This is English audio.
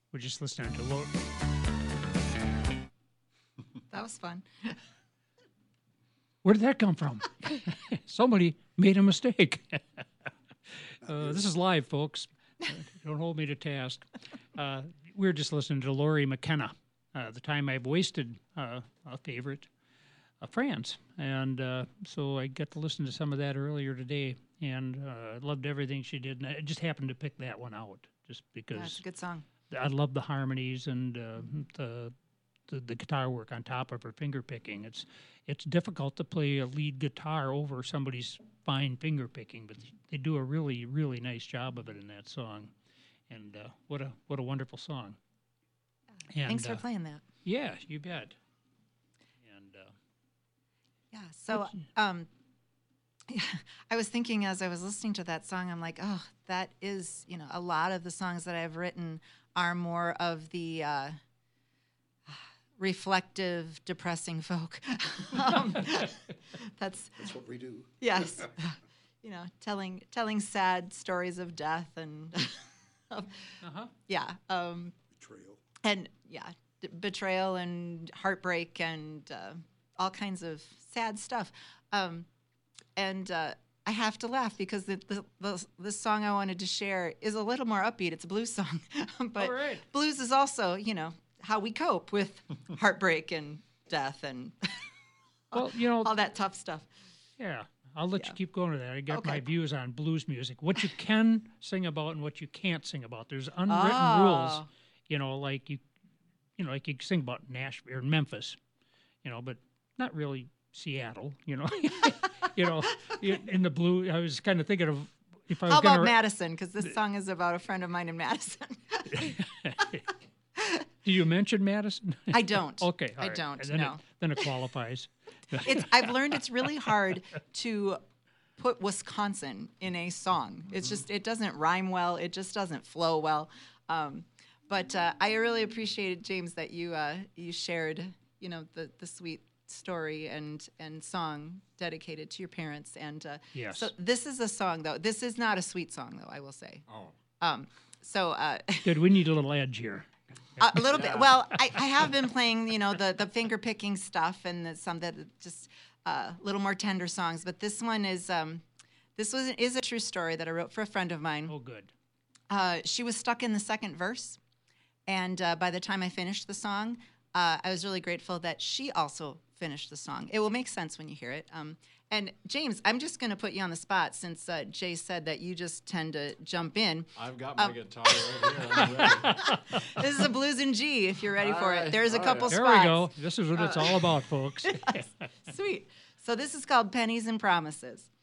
We're just listening to Lord. That was fun. Where did that come from? Somebody made a mistake. This is live, folks. Don't hold me to task. We're just listening to Lori McKenna. The Time I've Wasted, a favorite, France. And so I got to listen to some of that earlier today, and loved everything she did. And I just happened to pick that one out just because Yeah, it's a good song. I love the harmonies and the guitar work on top of her finger picking. It's difficult to play a lead guitar over somebody's fine finger picking, but they do a really, really nice job of it in that song. And what a wonderful song. And, Thanks for playing that. Yeah, you bet. And yeah, so I was thinking as I was listening to that song, I'm like, oh, that is, a lot of the songs that I've written are more of the reflective, depressing folk. That's what we do. Yes. Telling sad stories of death and yeah. Betrayal. And betrayal and heartbreak and all kinds of sad stuff. And I have to laugh because the song I wanted to share is a little more upbeat. It's a blues song. But right. Blues is also, how we cope with heartbreak and death and well, all that tough stuff. Yeah, I'll let you keep going with that. I got Okay. my views on blues music. What you can sing about and what you can't sing about. There's unwritten rules. Like you can sing about Nashville or Memphis, but not really Seattle. In the blue, I was kind of thinking of if I was How about gonna, Madison? Because this song is about a friend of mine in Madison. Do you mention Madison? I don't. Okay, all I right. don't. And then No. then it qualifies. I've learned it's really hard to put Wisconsin in a song. It's just, it doesn't rhyme well. It just doesn't flow well. But I really appreciated, James, that you shared, the sweet story and song dedicated to your parents. And Yes. So this is a song, though. This is not a sweet song, though, I will say. Oh. Good. We need a little edge here. A little bit. Well, I have been playing, the finger picking stuff and some that just a little more tender songs. But this one is is a true story that I wrote for a friend of mine. Oh, good. She was stuck in the second verse, and by the time I finished the song, I was really grateful that she also finished the song. It will make sense when you hear it. And James, I'm just going to put you on the spot since Jay said that you just tend to jump in. I've got my guitar right here. I'm ready. This is a blues in G if you're ready for it. There's a couple There spots. we go. This is what it's all about, folks. Sweet. So this is called Pennies and Promises.